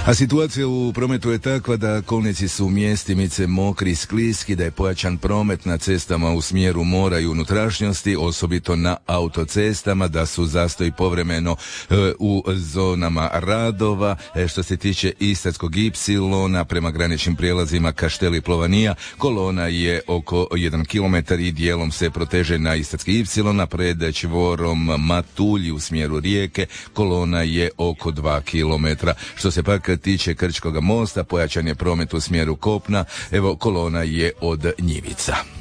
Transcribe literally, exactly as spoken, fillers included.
A situacija u prometu je takva da kolnici su mjestimice mokri i skliski, da je pojačan promet na cestama u smjeru mora i unutrašnjosti, osobito na autocestama, da su zastoji povremeno e, u zonama radova. E, što se tiče Istarskog ipsilona prema graničnim prijelazima Kašteli Plovanija, kolona je oko jedan kilometar i dijelom se proteže na Istarski ipsilon, pred čvorom Matulji u smjeru Rijeke kolona je oko dva kilometra. Što se pak tiče Krčkoga mosta, pojačan je promet u smjeru kopna, evo kolona je od Njivica.